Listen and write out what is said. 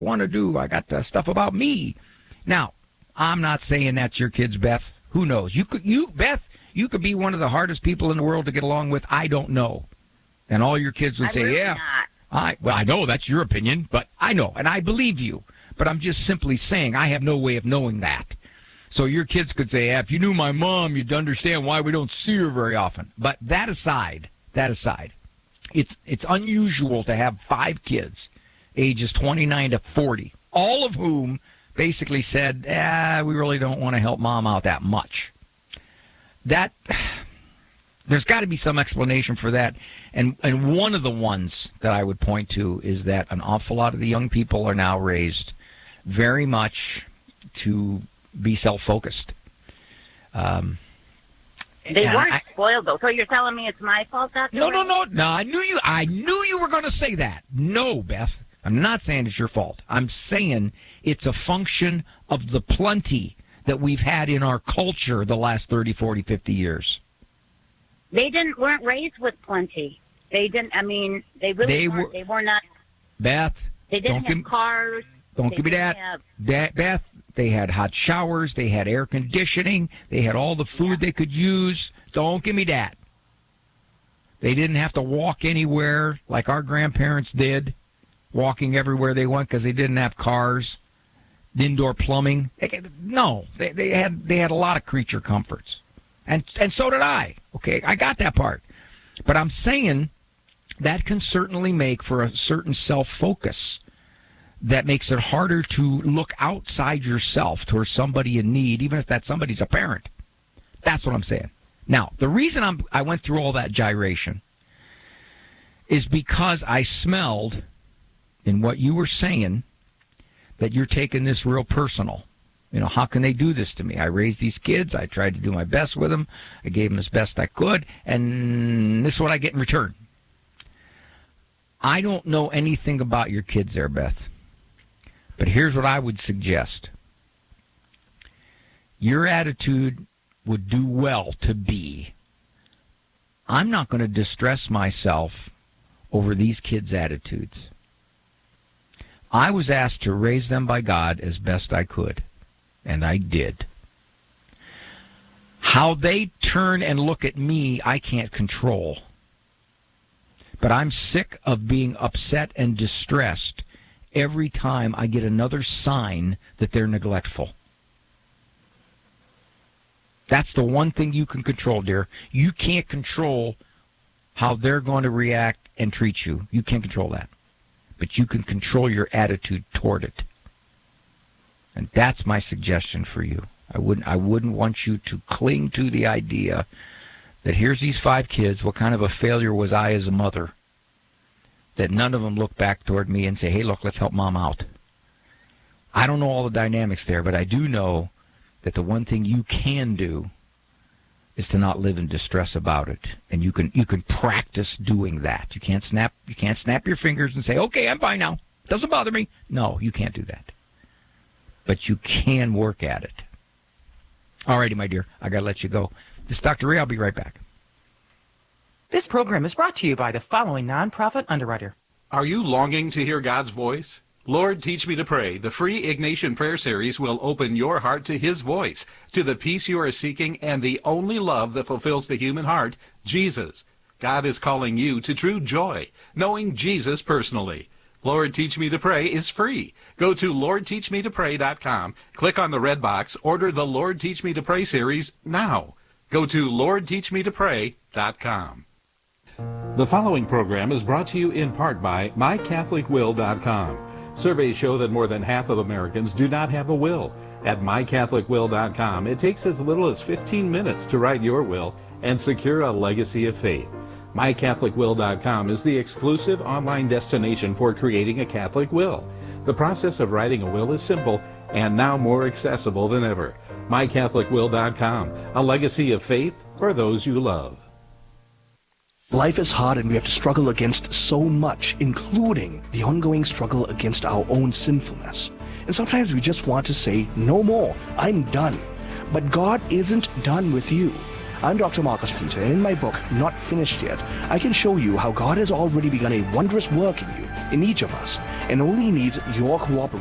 want to do. I got stuff about me. Now, I'm not saying that's your kids, Beth. Who knows? Beth, you could be one of the hardest people in the world to get along with. I don't know. And all your kids would say, really yeah. Well, I know that's your opinion, but I know, and I believe you. But I'm just simply saying I have no way of knowing that. So your kids could say, if you knew my mom, you'd understand why we don't see her very often. But that aside, it's unusual to have 5 kids, ages 29 to 40, all of whom basically said, we really don't want to help mom out that much. There's got to be some explanation for that. And one of the ones that I would point to is that an awful lot of the young people are now raised very much to be self-focused. They weren't spoiled, though. So you're telling me it's my fault, Dr. No. I knew you were going to say that. No, Beth. I'm not saying it's your fault. I'm saying it's a function of the plenty that we've had in our culture the last 30, 40, 50 years. They weren't raised with plenty. They didn't. I mean, they really weren't. They were not. Beth, they didn't have cars. Don't give me that. Beth, they had hot showers. They had air conditioning. They had all the food they could use. Don't give me that. They didn't have to walk anywhere like our grandparents did, walking everywhere they went because they didn't have cars, indoor plumbing. No, they had a lot of creature comforts. And so did I. Okay, I got that part. But I'm saying that can certainly make for a certain self-focus that makes it harder to look outside yourself towards somebody in need, even if that somebody's a parent. That's what I'm saying. Now, the reason I went through all that gyration is because I smelled in what you were saying that you're taking this real personal. You know, how can they do this to me? I raised these kids. I tried to do my best with them. I gave them as best I could, and this is what I get in return. I don't know anything about your kids there, Beth, but here's what I would suggest. Your attitude would do well to be, I'm not going to distress myself over these kids' attitudes. I was asked to raise them by God as best I could. And I did. How they turn and look at me, I can't control. But I'm sick of being upset and distressed every time I get another sign that they're neglectful. That's the one thing you can control, dear. You can't control how they're going to react and treat you. You can't control that. But you can control your attitude toward it. And that's my suggestion for you. I wouldn't want you to cling to the idea that here's these 5 kids, what kind of a failure was I as a mother, that none of them look back toward me and say, hey, look, let's help mom out. I don't know all the dynamics there, but I do know that the one thing you can do is to not live in distress about it. And you can practice doing that. You can't snap your fingers and say, okay, I'm fine now. Doesn't bother me. No, you can't do that. But you can work at it. All righty, my dear. I got to let you go. This is Dr. Ray. I'll be right back. This program is brought to you by the following nonprofit underwriter. Are you longing to hear God's voice? Lord, Teach Me to Pray, the free Ignatian Prayer Series will open your heart to His voice, to the peace you are seeking, and the only love that fulfills the human heart, Jesus. God is calling you to true joy, knowing Jesus personally. Lord, Teach Me to Pray is free. Go to LordTeachMeToPray.com, click on the red box, order the Lord Teach Me to Pray series now. Go to LordTeachMeToPray.com. The following program is brought to you in part by MyCatholicWill.com. Surveys show that more than half of Americans do not have a will. At MyCatholicWill.com, it takes as little as 15 minutes to write your will and secure a legacy of faith. MyCatholicWill.com is the exclusive online destination for creating a Catholic will. The process of writing a will is simple and now more accessible than ever. MyCatholicWill.com, a legacy of faith for those you love. Life is hard and we have to struggle against so much, including the ongoing struggle against our own sinfulness. And sometimes we just want to say, no more, I'm done. But God isn't done with you. I'm Dr. Marcus Peter, and in my book, Not Finished Yet, I can show you how God has already begun a wondrous work in you, in each of us, and only needs your cooperation.